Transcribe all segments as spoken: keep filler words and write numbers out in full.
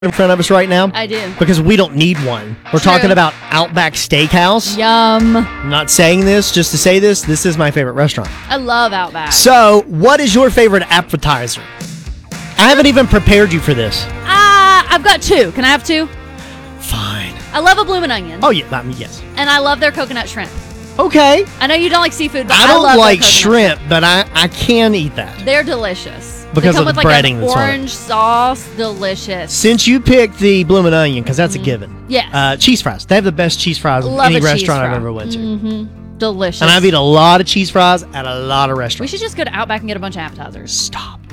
in front of us right now? I do. Because we don't need one. We're True. talking about Outback Steakhouse. Yum. I'm not saying this just to say this. This is my favorite restaurant. I love Outback. So, what is your favorite appetizer? I haven't even prepared you for this. Ah, I've got two. Can I have two? Fine. I love a bloomin' onion. Oh, yeah. I mean, yes. And I love their coconut shrimp. Okay. I know you don't like seafood, but I I, don't love like their coconut shrimp, but I, I can eat that. They're delicious. Because they come of the with like breading an that's on it. orange sauce. Delicious. Since you picked the bloomin' onion, because that's a given. Yes. Uh, cheese fries. They have the best cheese fries of Love any a cheese restaurant I've fry. ever went to. Mm-hmm. Delicious. And I've eaten a lot of cheese fries at a lot of We restaurants. should just go to Outback and get a bunch of appetizers. Stop.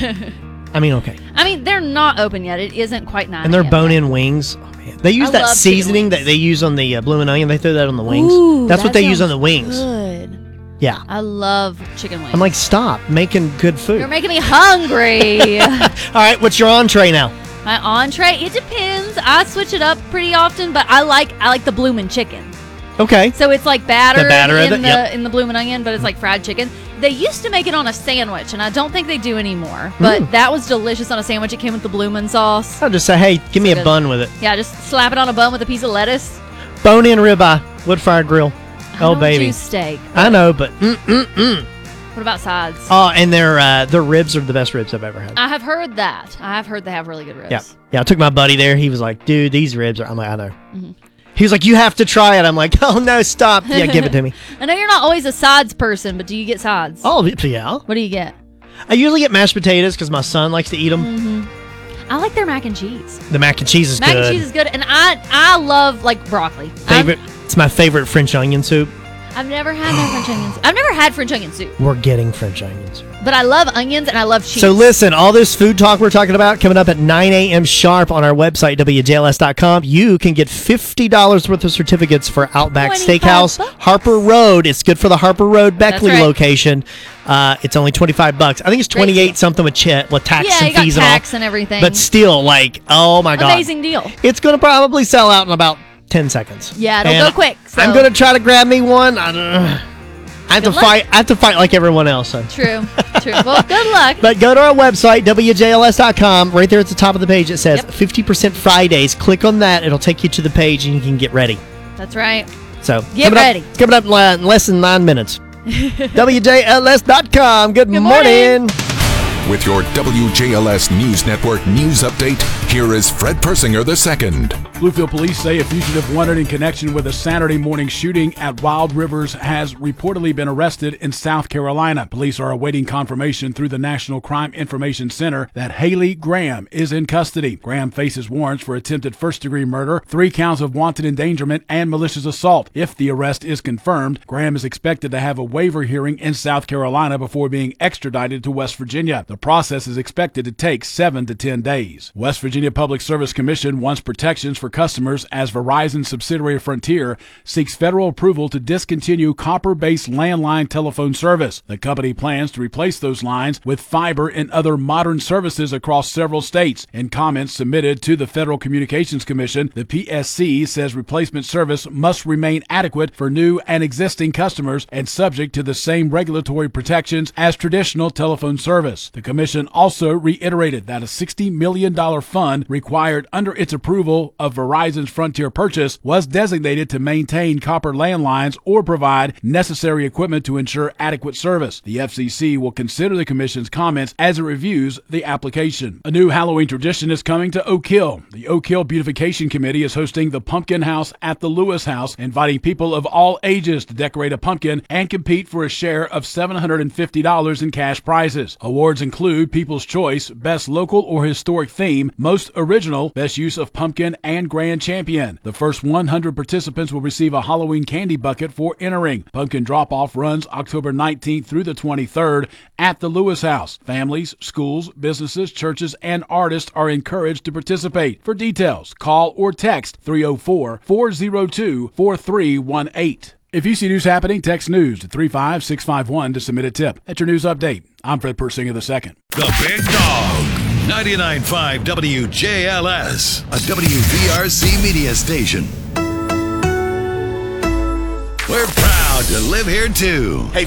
I mean, okay. I mean, they're not open yet. It isn't quite nine. And their a.m. bone-in wings. Oh, man. They use I that love chicken seasoning wings. that they use on the uh, bloomin' onion. They throw that on the wings. Ooh, That's what that they use on sounds the wings. Good. Yeah. I love chicken wings. I'm like, stop making good food. You're making me hungry. All right, what's your entree now? My entree, it depends. I switch it up pretty often, but I like I like the bloomin' chicken. Okay. So it's like batter, The batter of in it, the yep. in the bloomin' onion, but it's like fried chicken. They used to make it on a sandwich, and I don't think they do anymore. But Mm. that was delicious on a sandwich. It came with the bloomin' sauce. I'll just say, hey, give me So a good. bun with it. Yeah, just slap it on a bun with a piece of lettuce. Bone-in ribeye, wood-fired grill. I Oh, don't baby. do steak. I know, but mm-mm-mm. What about sides? Oh, and their uh, their ribs are the best ribs I've ever had. I have heard that. I have heard they have really good ribs. Yeah, yeah. I took my buddy there. He was like, "Dude, these ribs are." I'm like, "I know." Mm-hmm. He was like, "You have to try it." I'm like, "Oh no, stop!" Yeah, give it to me. I know you're not always a sides person, but do you get sides? Oh yeah. What do you get? I usually get mashed potatoes because my son likes to eat them. Mm-hmm. I like their mac and cheese. The mac and cheese is Mac good. and cheese is good, and I I love like broccoli. Favorite. I'm- It's my favorite French onion soup. I've never had their French onion soup. I've never had French onion soup, We're getting French onion soup. but I love onions and I love cheese. So listen, all this food talk we're talking about coming up at nine a.m. sharp on our website, W J L S dot com. You can get fifty dollars worth of certificates for Outback twenty-five Steakhouse, bucks. Harper Road. It's good for the Harper Road Beckley right. location. Uh, it's only twenty-five bucks. I think it's twenty-eight deal. something with ch- with tax yeah, and you got fees tax and and all. everything. But still, like, oh my god, amazing deal. it's going to probably sell out in about ten seconds. Yeah, it'll And go quick. So. I'm going to try to grab me one. I, don't- I have Good to luck. fight. I have to fight like everyone else. So. True, true. Well, good luck. But go to our website, W J L S dot com. Right there at the top of the page, it says Yep. fifty percent Fridays. Click on that. It'll take you to the page and you can get ready. That's right. So Get coming ready. Up, coming up in li- in less than nine minutes. W J L S dot com. Good, Good morning. morning. With your W J L S News Network news update, here is Fred Persinger the second. Bluefield police say a fugitive wanted in connection with a Saturday morning shooting at Wild Rivers has reportedly been arrested in South Carolina. Police are awaiting confirmation through the National Crime Information Center that Haley Graham is in custody. Graham faces warrants for attempted first-degree murder, three counts of wanted endangerment, and malicious assault. If the arrest is confirmed, Graham is expected to have a waiver hearing in South Carolina before being extradited to West Virginia. The process is expected to take seven to ten days. West Virginia Public Service Commission wants protections for customers as Verizon subsidiary Frontier seeks federal approval to discontinue copper-based landline telephone service. The company plans to replace those lines with fiber and other modern services across several states. In comments submitted to the Federal Communications Commission, the P S C says replacement service must remain adequate for new and existing customers and subject to the same regulatory protections as traditional telephone service. The Commission also reiterated that a sixty million dollars fund required under its approval of Verizon's Frontier purchase was designated to maintain copper landlines or provide necessary equipment to ensure adequate service. The F C C will consider the Commission's comments as it reviews the application. A new Halloween tradition is coming to Oak Hill. The Oak Hill Beautification Committee is hosting the Pumpkin House at the Lewis House, inviting people of all ages to decorate a pumpkin and compete for a share of seven hundred fifty dollars in cash prizes. Awards include People's Choice, Best Local or Historic Theme, Most Original, Best Use of Pumpkin, and Grand Champion. The first one hundred participants will receive a Halloween candy bucket for entering. Pumpkin drop-off runs October nineteenth through the twenty-third at the Lewis House. Families, schools, businesses, churches, and artists are encouraged to participate. For details, call or text three oh four, four oh two, four three one eight. If you see news happening, text news to three five six five one to submit a tip. That's your news update. I'm Fred Persinger the second. The Big Dog, ninety-nine point five W J L S, a W V R C media station. We're proud to live here, too. Hey, folks,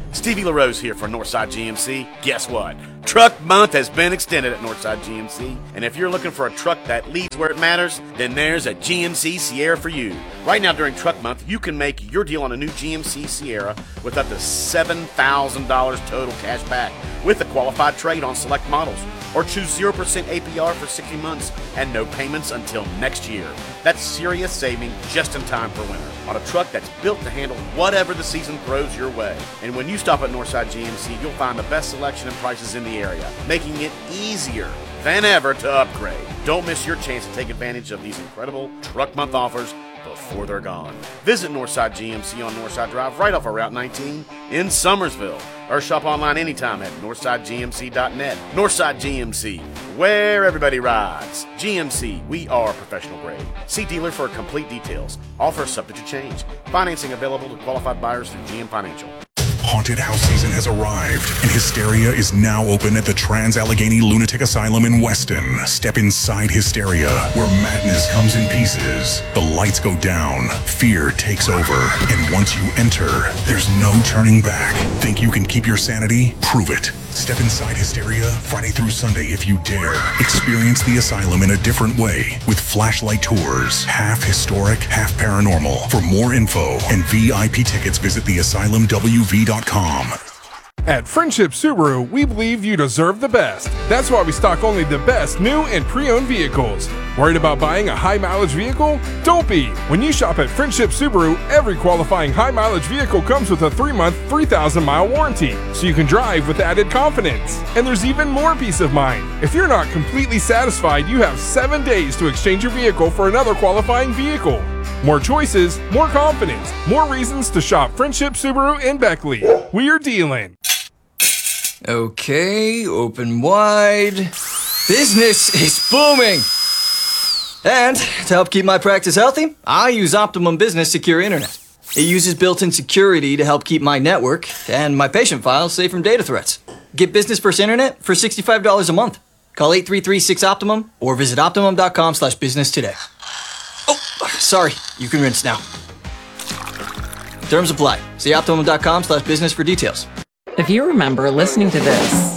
Stevie LaRose here for Northside G M C. Guess what? Truck Month has been extended at Northside G M C, and if you're looking for a truck that leads where it matters, then there's a G M C Sierra for you. Right now during Truck Month, you can make your deal on a new G M C Sierra with up to seven thousand dollars total cash back with a qualified trade on select models, or choose zero percent A P R for sixty months and no payments until next year. That's serious saving just in time for winter on a truck that's built to handle whatever the season throws your way. And when you stop at Northside G M C, you'll find the best selection and prices in the area, making it easier than ever to upgrade. Don't miss your chance to take advantage of these incredible Truck Month offers before they're gone. Visit Northside G M C on Northside Drive right off of Route nineteen in Summersville, or shop online anytime at northside g m c dot net. Northside G M C, where everybody rides. G M C, we are professional grade. See dealer for complete details. Offer subject to change. Financing available to qualified buyers through G M Financial. Haunted house season has arrived, and Hysteria is now open at the Trans-Allegheny Lunatic Asylum in Weston. Step inside Hysteria, where madness comes in pieces. The lights go down, fear takes over, and once you enter, there's no turning back. Think you can keep your sanity? Prove it. Step inside Hysteria Friday through Sunday if you dare. Experience the asylum in a different way with flashlight tours, half historic, half paranormal. For more info and V I P tickets, visit the asylum w v dot com. At Friendship Subaru, we believe you deserve the best. That's why we stock only the best new and pre-owned vehicles. Worried about buying a high-mileage vehicle? Don't be. When you shop at Friendship Subaru, every qualifying high-mileage vehicle comes with a three-month, three thousand mile warranty, so you can drive with added confidence. And there's even more peace of mind. If you're not completely satisfied, you have seven days to exchange your vehicle for another qualifying vehicle. More choices, more confidence, more reasons to shop Friendship Subaru in Beckley. We're dealing. Okay, open wide. Business is booming! And to help keep my practice healthy, I use Optimum Business Secure Internet. It uses built-in security to help keep my network and my patient files safe from data threats. Get Business First Internet for sixty-five dollars a month. Call eight three three six Optimum or visit optimum dot com slash business today. Oh, sorry, you can rinse now. Terms apply. See optimum dot com slash business for details. If you remember listening to this,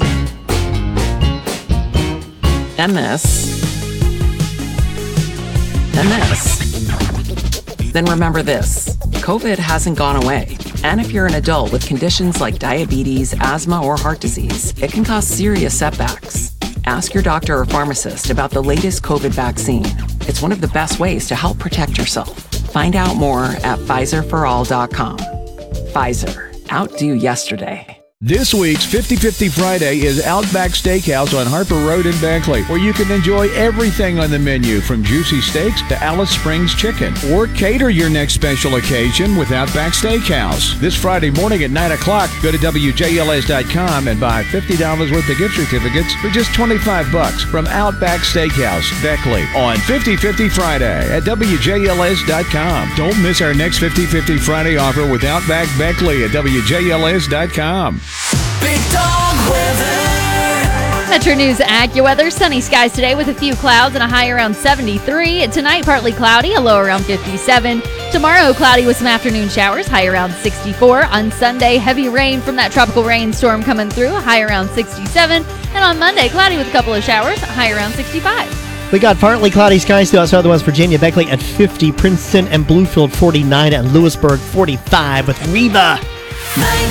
and this, and this, then remember this. COVID hasn't gone away. And if you're an adult with conditions like diabetes, asthma, or heart disease, it can cause serious setbacks. Ask your doctor or pharmacist about the latest COVID vaccine. It's one of the best ways to help protect yourself. Find out more at Pfizer for all dot com. Pfizer. Outdo yesterday. This week's fifty fifty Friday is Outback Steakhouse on Harper Road in Beckley, where you can enjoy everything on the menu from juicy steaks to Alice Springs chicken. Or cater your next special occasion with Outback Steakhouse. This Friday morning at nine o'clock, go to W J L S dot com and buy fifty dollars worth of gift certificates for just twenty-five bucks from Outback Steakhouse, Beckley, on fifty fifty Friday at W J L S dot com. Don't miss our next fifty fifty Friday offer with Outback Beckley at W J L S dot com. Big dog weather. Metro News AccuWeather. Sunny skies today with a few clouds and a high around seventy-three. Tonight, partly cloudy, a low around fifty-seven. Tomorrow, cloudy with some afternoon showers, high around sixty-four. On Sunday, heavy rain from that tropical rainstorm coming through, high around sixty-seven. And on Monday, cloudy with a couple of showers, high around sixty-five. We got partly cloudy skies throughout southwest Virginia, Beckley at fifty, Princeton and Bluefield forty-nine, and Lewisburg forty-five with Reba.